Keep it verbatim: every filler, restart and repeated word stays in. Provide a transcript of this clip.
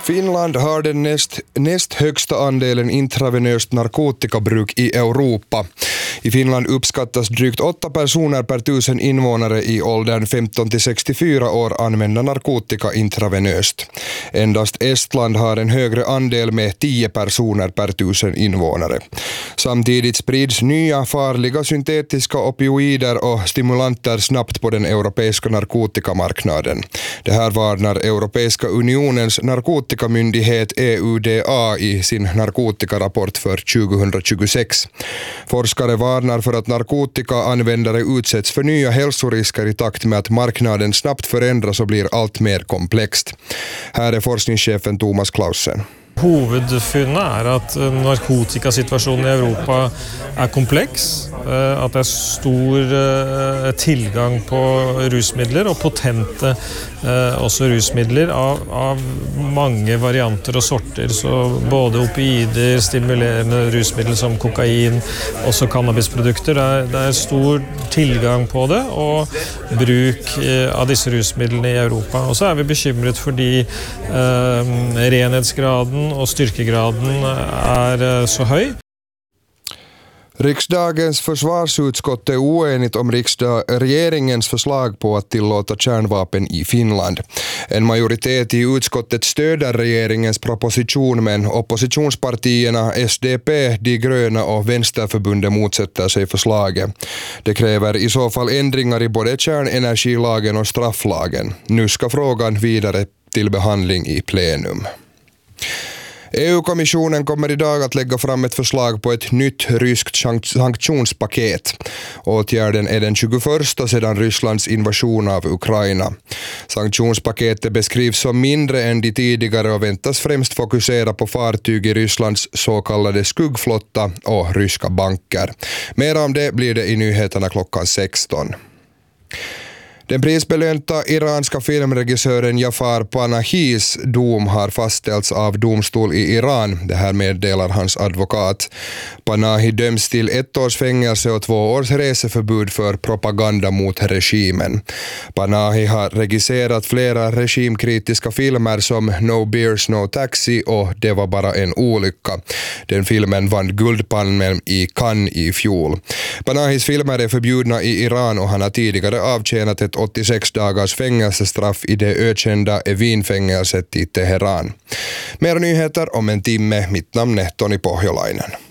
Finland har den näst, näst högsta andelen intravenöst narkotikabruk i Europa. I Finland uppskattas drygt åtta personer per tusen invånare i åldern femton till sextiofyra år använda narkotika intravenöst. Endast Estland har en högre andel med tio personer per tusen invånare. Samtidigt sprids nya farliga syntetiska opioider och stimulanter snabbt på den europeiska narkotikamarknaden. Det här varnar Europeiska unionens narkotikamyndighet E U D A i sin narkotikarapport för tjugohundratjugosex. Forskare varnar för att narkotikaanvändare utsätts för nya hälsorisker i takt med att marknaden snabbt förändras och blir allt mer komplext. Här är forskningschefen Thomas Clausen. Hovedfunnet er at narkotikasituasjonen i Europa er kompleks, at det er stor tilgang på rusmidler og potente også rusmidler av, av mange varianter og sorter, så både opioider, stimulerende rusmidler som kokain, også cannabisprodukter, det er, det er stor tilgang på det og bruk av disse rusmidlene i Europa. Og så er vi bekymret fordi eh, renhetsgraden och styrkegraden är så hög. Riksdagens försvarsutskott är oenigt om riksdag, regeringens förslag på att tillåta kärnvapen i Finland. En majoritet i utskottet stöder regeringens proposition, men oppositionspartierna S D P, De gröna och Vänsterförbundet motsätter sig förslaget. Det kräver i så fall ändringar i både kärnenergilagen och strafflagen. Nu ska frågan vidare till behandling i plenum. E U-kommissionen kommer idag att lägga fram ett förslag på ett nytt ryskt sanktionspaket. Åtgärden är den tjugoförsta sedan Rysslands invasion av Ukraina. Sanktionspaketet beskrivs som mindre än de tidigare och väntas främst fokusera på fartyg i Rysslands så kallade skuggflotta och ryska banker. Mer om det blir det i nyheterna klockan sexton. Den prisbelönta iranska filmregissören Jafar Panahis dom har fastställts av domstol i Iran. Det här meddelar hans advokat. Panahi döms till ett års fängelse och två års reseförbud för propaganda mot regimen. Panahi har regisserat flera regimkritiska filmer som No Beers, No Taxi och Det var bara en olycka. Den filmen vann Guldpalmen i Cannes i fjol. Panahis filmer är förbjudna i Iran och han har tidigare avtjänat ett åttiosex dagars fängelsestraff i det ökända Evin-fängelset i Teheran. Mer nyheter om en timme. Mitt namn är Toni Pohjolainen.